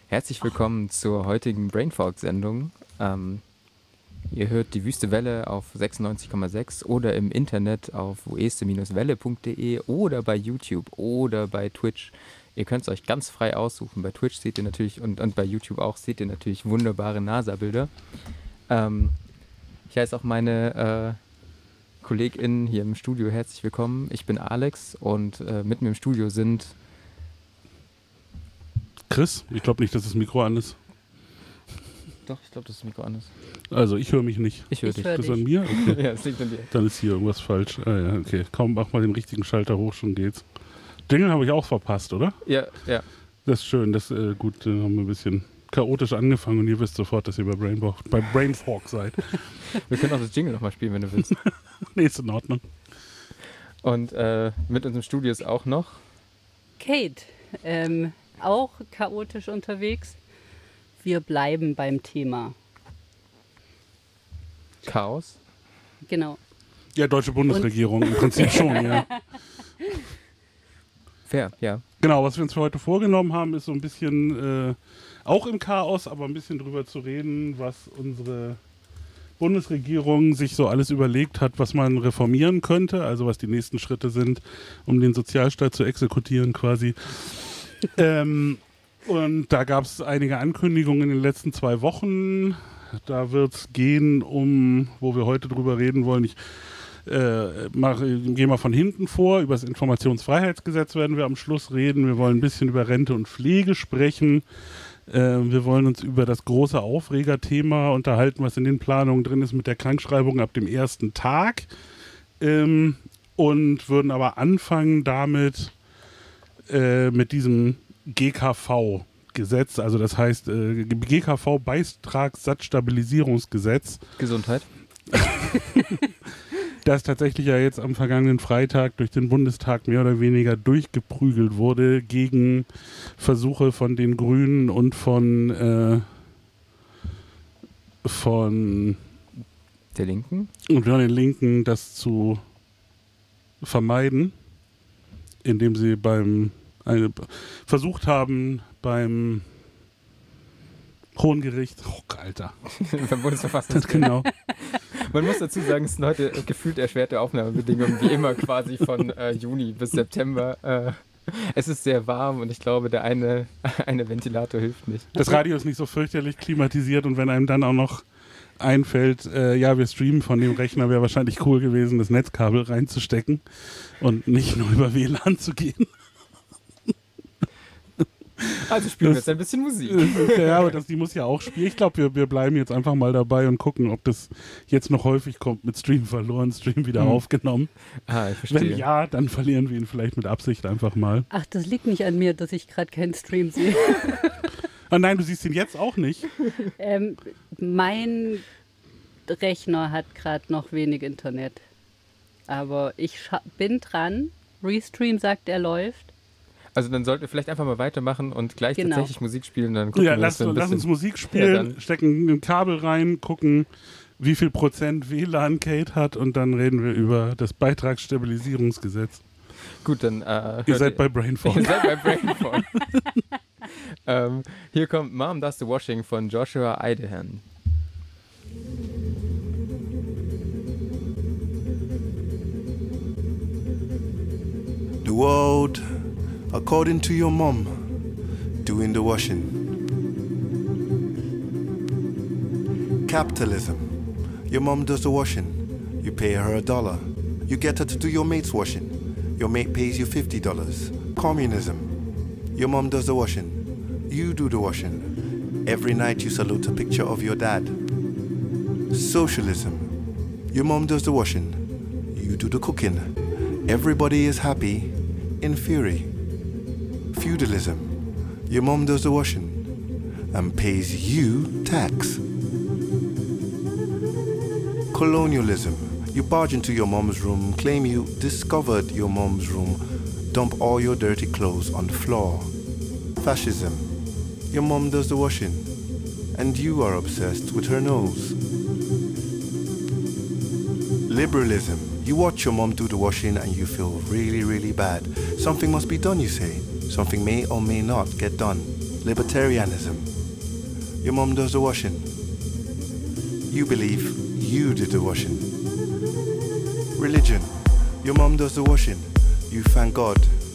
Herzlich willkommen zur heutigen Brainfog-Sendung. Ihr hört die Wüste Welle auf 96,6 oder im Internet auf ueste-welle.de oder bei YouTube oder bei Twitch. Ihr könnt es euch ganz frei aussuchen. Bei Twitch seht ihr natürlich und bei YouTube auch seht ihr natürlich wunderbare NASA-Bilder. Ich heiße auch meine KollegInnen hier im Studio herzlich willkommen. Ich bin Alex und mit mir im Studio sind Chris, ich glaube nicht, dass das Mikro an ist. Doch, ich glaube, dass das Mikro an ist. Also, ich höre mich nicht. Ich höre dich. Das an mir? Okay. Ja, das liegt an dir. Dann ist hier irgendwas falsch. Ah ja, okay. Kaum mach mal den richtigen Schalter hoch, schon geht's. Jingle habe ich auch verpasst, oder? Ja. Das ist schön. Das gut, dann haben wir ein bisschen chaotisch angefangen und ihr wisst sofort, dass ihr bei Brainfog seid. Wir können auch das Jingle nochmal spielen, wenn du willst. Nee, ist in Ordnung. Und mit uns im Studio ist auch noch Kate, auch chaotisch unterwegs. Wir bleiben beim Thema. Chaos. Genau. Ja, deutsche Bundesregierung im Prinzip schon, ja. Fair, ja. Genau, was wir uns für heute vorgenommen haben, ist so ein bisschen auch im Chaos, aber ein bisschen drüber zu reden, was unsere Bundesregierung sich so alles überlegt hat, was man reformieren könnte, also was die nächsten Schritte sind, um den Sozialstaat zu exekutieren quasi. Und da gab es einige Ankündigungen in den letzten 2 Wochen. Da wird es gehen wo wir heute drüber reden wollen. Ich gehe mal von hinten vor. Über das Informationsfreiheitsgesetz werden wir am Schluss reden. Wir wollen ein bisschen über Rente und Pflege sprechen. Wir wollen uns über das große Aufregerthema unterhalten, was in den Planungen drin ist mit der Krankschreibung ab dem ersten Tag. Und würden aber anfangen damit mit diesem GKV-Gesetz, also das heißt GKV-Beitragssatzstabilisierungsgesetz. Gesundheit. Das tatsächlich ja jetzt am vergangenen Freitag durch den Bundestag mehr oder weniger durchgeprügelt wurde gegen Versuche von den Grünen und von der Linken. Und von den Linken, das zu vermeiden, indem sie versucht haben, beim Hohen Gericht, Alter. Beim Bundesverfassungsgericht. Genau. Man muss dazu sagen, es sind heute gefühlt erschwerte Aufnahmebedingungen, wie immer quasi von Juni bis September. Es ist sehr warm und ich glaube, der eine Ventilator hilft nicht. Das Radio ist nicht so fürchterlich klimatisiert und wenn einem dann auch noch einfällt, wir streamen von dem Rechner, wäre wahrscheinlich cool gewesen, das Netzkabel reinzustecken und nicht nur über WLAN zu gehen. Also spielen wir jetzt ein bisschen Musik. Ja, aber die muss ja auch spielen. Ich glaube, wir bleiben jetzt einfach mal dabei und gucken, ob das jetzt noch häufig kommt mit Stream verloren, Stream wieder aufgenommen. Ah, ich verstehe. Wenn ja, dann verlieren wir ihn vielleicht mit Absicht einfach mal. Ach, das liegt nicht an mir, dass ich gerade keinen Stream sehe. Ah nein, du siehst ihn jetzt auch nicht. Mein Rechner hat gerade noch wenig Internet. Aber ich bin dran. Restream sagt, er läuft. Also dann sollten wir vielleicht einfach mal weitermachen und gleich tatsächlich Musik spielen. Dann gucken ja, wir, lass uns Musik spielen, stecken ein Kabel rein, gucken, wie viel Prozent WLAN Kate hat und dann reden wir über das Beitragsstabilisierungsgesetz. Gut, dann ihr seid bei Brainfog. Ihr seid bei Brainfog. Hier kommt Mom Does the Washing von Joshua Idehan. The world, according to your mom, doing the washing. Capitalism. Your mom does the washing. You pay her $1. You get her to do your mate's washing. Your mate pays you $50. Communism. Your mom does the washing. You do the washing. Every night you salute a picture of your dad. Socialism. Your mom does the washing. You do the cooking. Everybody is happy in fury. Feudalism. Your mom does the washing and pays you tax. Colonialism. You barge into your mom's room, claim you discovered your mom's room, dump all your dirty clothes on the floor. Fascism. Your mom does the washing and you are obsessed with her nose. Liberalism. You watch your mom do the washing and you feel really, really bad. Something must be done, you say. Something may or may not get done. Libertarianism. Your mom does the washing. You believe you did the washing. Religion. Your mom does the washing. You thank God